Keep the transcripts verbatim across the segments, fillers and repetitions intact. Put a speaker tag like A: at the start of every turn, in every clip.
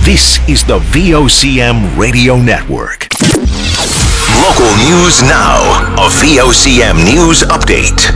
A: This is the V O C M Radio Network. Local news now. A V O C M News Update.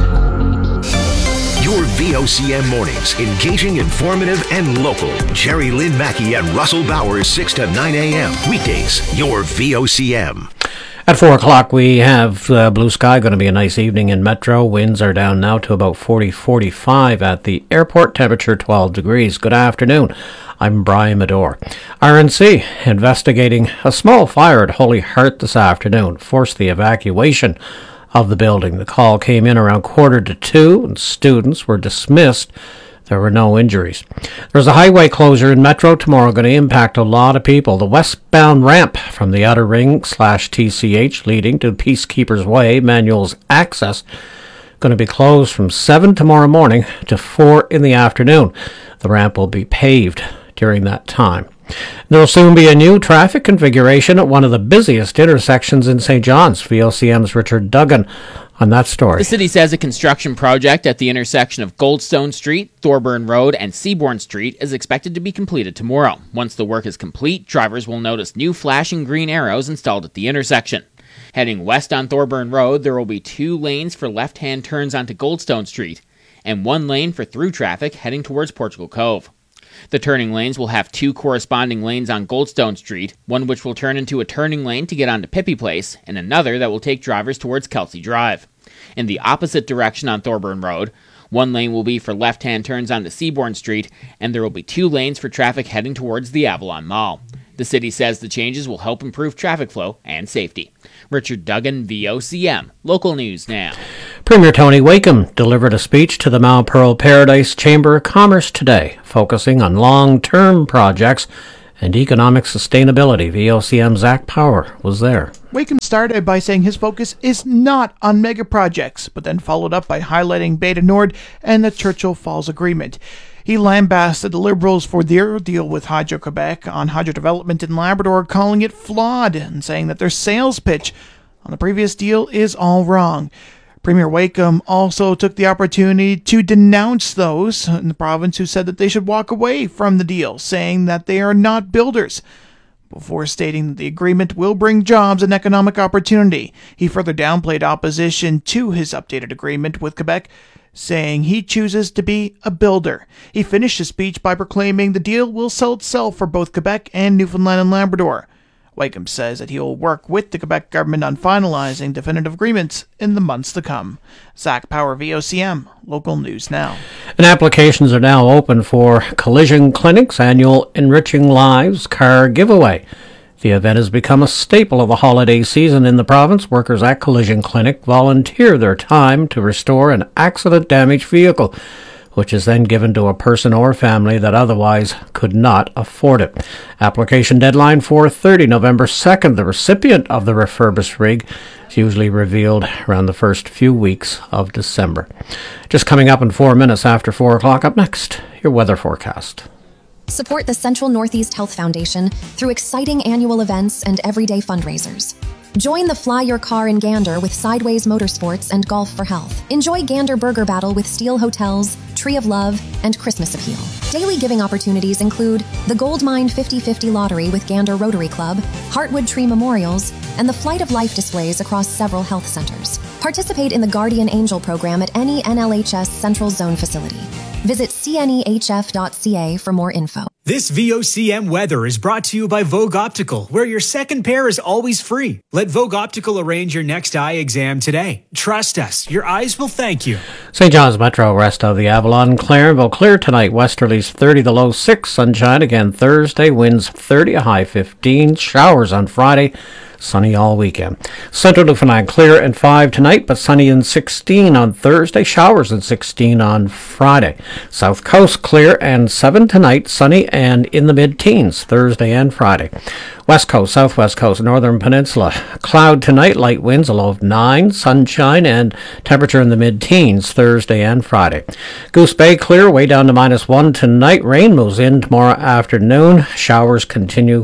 A: Your V O C M mornings, engaging, informative, and local. Jerry Lynn Mackey and Russell Bowers, six to nine a.m. Weekdays, your V O C M.
B: At four o'clock, we have uh, blue sky. Going to be a nice evening in Metro. Winds are down now to about forty, forty-five at the airport. Temperature twelve degrees. Good afternoon. I'm Brian Medore. R N C investigating a small fire at Holy Heart this afternoon. Forced the evacuation of the building. The call came in around quarter to two, and students were dismissed. There were no injuries. There's a highway closure in Metro tomorrow going to impact a lot of people. The westbound ramp from the Outer Ring slash T C H leading to Peacekeepers Way, Manuel's Access, going to be closed from seven tomorrow morning to four in the afternoon. The ramp will be paved during that time. There will soon be a new traffic configuration at one of the busiest intersections in Saint John's. V O C M's Richard Duggan on that story.
C: The city says a construction project at the intersection of Goldstone Street, Thorburn Road, and Seabourn Street is expected to be completed tomorrow. Once the work is complete, drivers will notice new flashing green arrows installed at the intersection. Heading west on Thorburn Road, there will be two lanes for left-hand turns onto Goldstone Street, and one lane for through traffic heading towards Portugal Cove. The turning lanes will have two corresponding lanes on Goldstone Street, one which will turn into a turning lane to get onto Pippi Place, and another that will take drivers towards Kelsey Drive. In the opposite direction on Thorburn Road, one lane will be for left-hand turns onto Seabourn Street, and there will be two lanes for traffic heading towards the Avalon Mall. The city says the changes will help improve traffic flow and safety. Richard Duggan, V O C M. Local News Now.
B: Premier Tony Wakeham delivered a speech to the Mount Pearl Paradise Chamber of Commerce today, focusing on long-term projects and economic sustainability. V O C M's Zach Power was there.
D: Wakeham started by saying his focus is not on mega projects, but then followed up by highlighting Beta Nord and the Churchill Falls Agreement. He lambasted the Liberals for their deal with Hydro-Quebec on hydro development in Labrador, calling it flawed and saying that their sales pitch on the previous deal is all wrong. Premier Wakeham also took the opportunity to denounce those in the province who said that they should walk away from the deal, saying that they are not builders, before stating that the agreement will bring jobs and economic opportunity. He further downplayed opposition to his updated agreement with Quebec, saying he chooses to be a builder. He finished his speech by proclaiming the deal will sell itself for both Quebec and Newfoundland and Labrador. Wakeham says that he will work with the Quebec government on finalizing definitive agreements in the months to come. Zach Power, V O C M, Local News Now.
B: And applications are now open for Collision Clinic's annual Enriching Lives car giveaway. The event has become a staple of the holiday season in the province. Workers at Collision Clinic volunteer their time to restore an accident-damaged vehicle, which is then given to a person or family that otherwise could not afford it. Application deadline four thirty, November second. The recipient of the refurbished rig is usually revealed around the first few weeks of December. Just coming up in four minutes after four o'clock. Up next, your weather forecast.
E: Support the Central Northeast Health Foundation through exciting annual events and everyday fundraisers. Join the Fly Your Car in Gander with Sideways Motorsports and Golf for Health. Enjoy Gander Burger Battle with Steel Hotels, Tree of Love, and Christmas Appeal. Daily giving opportunities include the Gold Mine fifty fifty Lottery with Gander Rotary Club, Heartwood Tree Memorials, and the Flight of Life displays across several health centers. Participate in the Guardian Angel program at any N L H S Central Zone facility. Visit c n e h f dot c a for more info.
F: This V O C M weather is brought to you by Vogue Optical, where your second pair is always free. Let Vogue Optical arrange your next eye exam today. Trust us, your eyes will thank you.
B: Saint John's Metro, rest of the Avalon. Clarenville, clear tonight. Westerlies thirty, the low six. Sunshine again Thursday. Winds thirty, a high fifteen. Showers on Friday. Sunny all weekend. Central Newfoundland clear and five tonight, but sunny and sixteen on Thursday. Showers and sixteen on Friday. South Coast clear and seven tonight. Sunny and in the mid-teens Thursday and Friday. West Coast, Southwest Coast, Northern Peninsula. Cloud tonight, light winds, a low of nine. Sunshine and temperature in the mid-teens Thursday and Friday. Goose Bay clear, way down to minus one tonight. Rain moves in tomorrow afternoon. Showers continue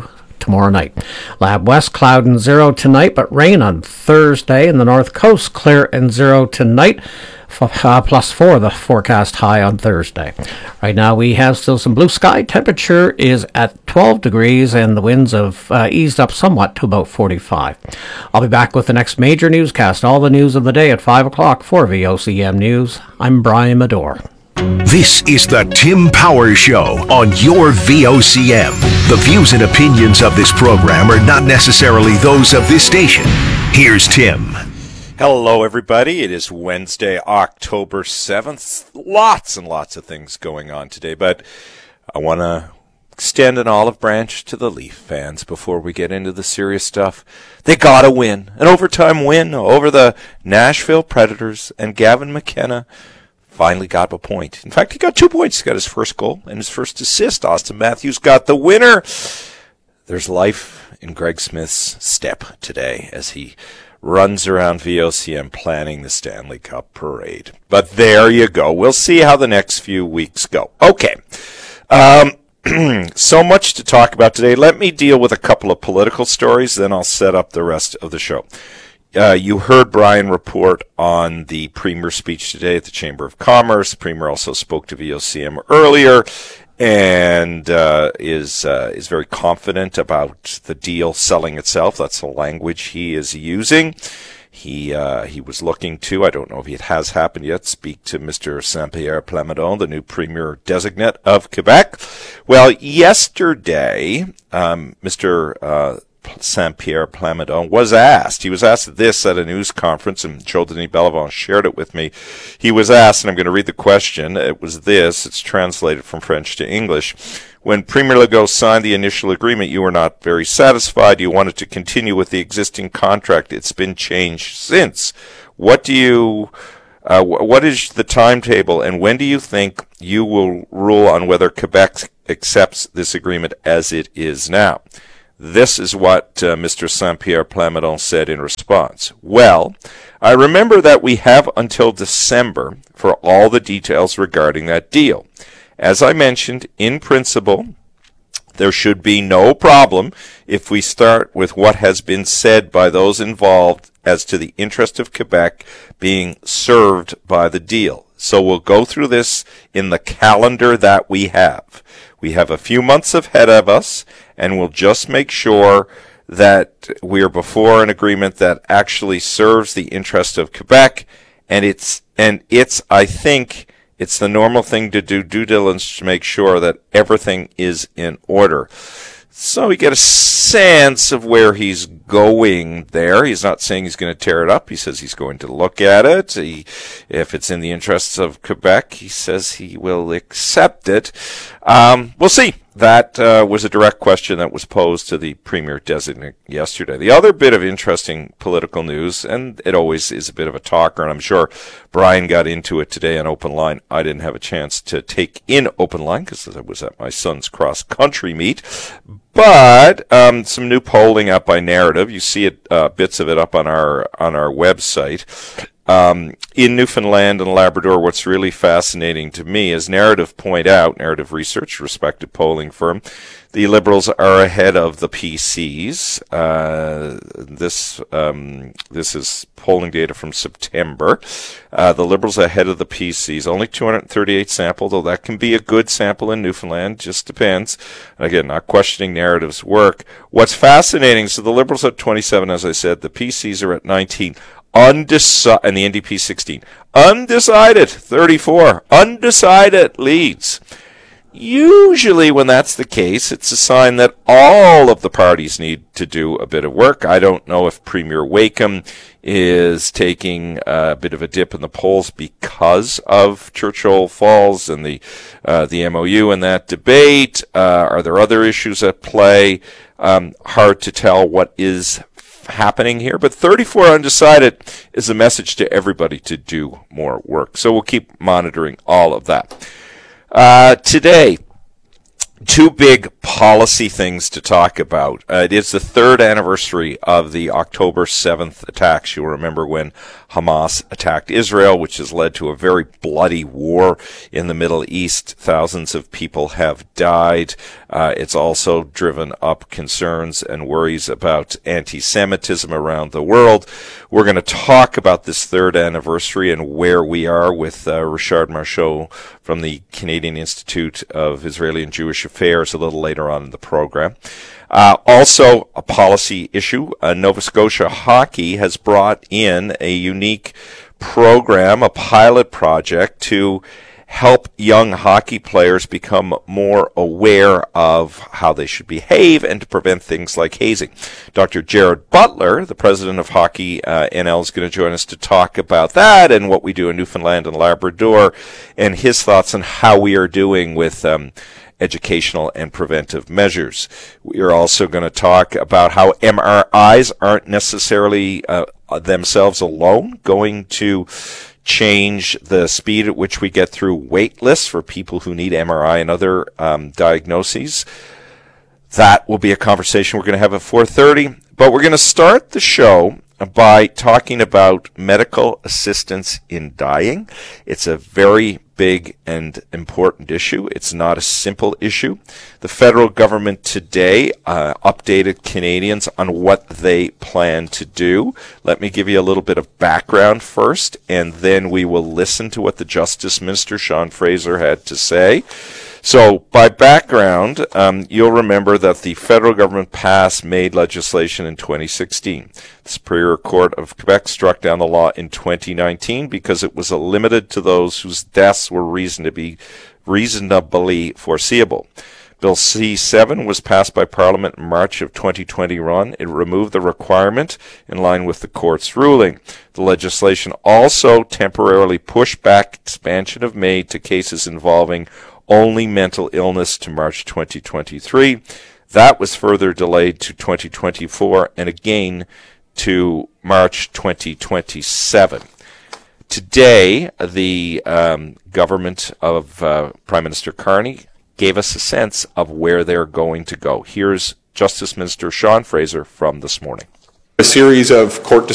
B: tomorrow night. Lab West, cloud and zero tonight, but rain on Thursday. In the north coast, clear and zero tonight. Uh, plus four, the forecast high on Thursday. Right now we have still some blue sky. Temperature is at twelve degrees and the winds have uh, eased up somewhat to about forty-five. I'll be back with the next major newscast, all the news of the day at five o'clock for V O C M News. I'm Brian Medore.
A: This is the Tim Power Show on your V O C M. The views and opinions of this program are not necessarily those of this station. Here's Tim.
G: Hello, everybody. It is Wednesday, October seventh. Lots and lots of things going on today, but I want to extend an olive branch to the Leaf fans before we get into the serious stuff. They got to win. An overtime win over the Nashville Predators, and Gavin McKenna finally got a point. In fact, he got two points. He got his first goal and his first assist. Austin Matthews got the winner. There's life in Greg Smith's step today as he runs around V O C M planning the Stanley Cup parade. But there you go. We'll see how the next few weeks go. Okay. Um, so much to talk about today. Let me deal with a couple of political stories, then I'll set up the rest of the show. Uh, you heard Brian report on the Premier's speech today at the Chamber of Commerce. The Premier also spoke to V O C M earlier and uh, is uh, is very confident about the deal selling itself. That's the language he is using. He uh, he was looking to, I don't know if it has happened yet, speak to Mister Saint-Pierre Plamondon, the new Premier designate of Quebec. Well, yesterday, um, Mister Uh, Saint-Pierre Plamondon was asked. He was asked this at a news conference, and Joe Denis Bellevant shared it with me. He was asked, and I'm going to read the question. It was this. It's translated from French to English. When Premier Legault signed the initial agreement, you were not very satisfied. You wanted to continue with the existing contract. It's been changed since. What do you... Uh, what is the timetable, and when do you think you will rule on whether Quebec accepts this agreement as it is now? This is what uh, Mister Saint-Pierre Plamondon said in response. Well, I remember that we have until December for all the details regarding that deal. As I mentioned, in principle, there should be no problem if we start with what has been said by those involved as to the interest of Quebec being served by the deal. So we'll go through this in the calendar that we have. We have a few months ahead of us, and we'll just make sure that we are before an agreement that actually serves the interest of Quebec. And it's, and it's, I think, it's the normal thing to do due diligence to make sure that everything is in order. So we get a sense of where he's going there. He's not saying he's going to tear it up. He says he's going to look at it. He, if it's in the interests of Quebec, he says he will accept it. Um, we'll see. That uh, was a direct question that was posed to the Premier designate yesterday. The other bit of interesting political news, and it always is a bit of a talker, and I'm sure Brian got into it today on Open Line. I didn't have a chance to take in Open Line because I was at my son's cross-country meet. But um, some new polling up by Narrative. You see it, uh, bits of it up on our on our website. Um, in Newfoundland and Labrador, what's really fascinating to me is Narrative point out, Narrative Research, respected polling firm, the Liberals are ahead of the P Cs. Uh, this um, this is polling data from September. Uh, the Liberals ahead of the P Cs. Only two hundred thirty-eight sampled, though that can be a good sample in Newfoundland. Just depends. Again, not questioning Narrative's work. What's fascinating is so the Liberals at twenty-seven, as I said. The P Cs are at nineteen. Undecided, and the N D P sixteen. Undecided, thirty-four. Undecided leads. Usually when that's the case, it's a sign that all of the parties need to do a bit of work. I don't know if Premier Wakeham is taking a bit of a dip in the polls because of Churchill Falls and the uh, the M O U and that debate. Uh, are there other issues at play? Um, hard to tell what is happening here, but thirty-four undecided is a message to everybody to do more work. So we'll keep monitoring all of that. Uh, today, Two big policy things to talk about. Uh, it is the third anniversary of the October seventh attacks. You'll remember when Hamas attacked Israel, which has led to a very bloody war in the Middle East. Thousands of people have died. Uh, it's also driven up concerns and worries about anti-Semitism around the world. We're going to talk about this third anniversary and where we are with uh, Richard Marchaud from the Canadian Institute of Israeli and Jewish Affairs a little later on in the program. Uh, also, a policy issue. Uh, Nova Scotia Hockey has brought in a unique program, a pilot project to help young hockey players become more aware of how they should behave and to prevent things like hazing. Doctor Jared Butler, the president of Hockey uh, N L, is going to join us to talk about that and what we do in Newfoundland and Labrador and his thoughts on how we are doing with um, educational and preventive measures. We are also going to talk about how M R Is aren't necessarily uh, themselves alone going to change the speed at which we get through wait lists for people who need M R I and other um, diagnoses. That will be a conversation we're going to have at four thirty. But we're going to start the show by talking about medical assistance in dying. It's a very big and important issue. It's not a simple issue. The federal government today uh, updated Canadians on what they plan to do. Let me give you a little bit of background first, and then we will listen to what the Justice Minister, Sean Fraser, had to say. So, by background, um, you'll remember that the federal government passed MAID legislation in twenty sixteen. The Superior Court of Quebec struck down the law in twenty nineteen because it was limited to those whose deaths were reason to be reasonably foreseeable. Bill C seven was passed by Parliament in March of twenty twenty-one. It removed the requirement in line with the court's ruling. The legislation also temporarily pushed back expansion of MAID to cases involving only mental illness to March twenty twenty-three. That was further delayed to twenty twenty-four and again to March twenty twenty-seven. Today, the um, government of uh, Prime Minister Carney gave us a sense of where they're going to go. Here's Justice Minister Sean Fraser from this morning.
H: A series of court